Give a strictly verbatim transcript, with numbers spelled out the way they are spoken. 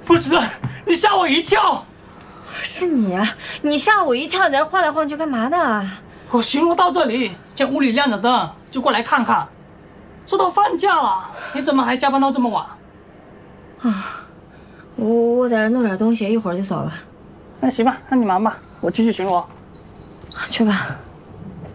不知，你吓我一跳。 是你啊！你吓我一跳，在这晃来晃去干嘛呢？ 我巡逻到这里，见屋里亮着灯，就过来看看。这都放假了，你怎么还加班到这么晚？ 啊，我我在这弄点东西，一会儿就走了。 那行吧，那你忙吧，我继续巡逻。 去吧。